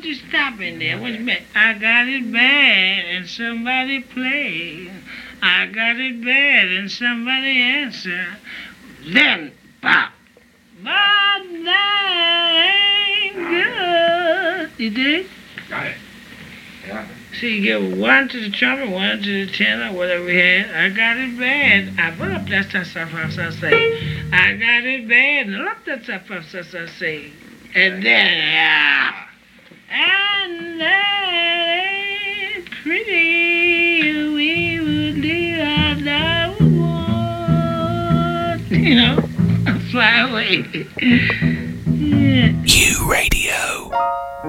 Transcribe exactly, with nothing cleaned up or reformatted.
don't you stop in there? What you mean? I got it bad and somebody play. I got it bad and somebody answer. Then pop. But that ain't good. You dig? Got it. Yeah. See, you give one to the trumpet, one to the tenor, whatever we had. I got it bad. I put up that stuff, stuff, stuff, stuff, say. I got it bad. And up that stuff, stuff, stuff, stuff, say. And then, yeah. And that ain't pretty. We would leave our love. You know, fly away.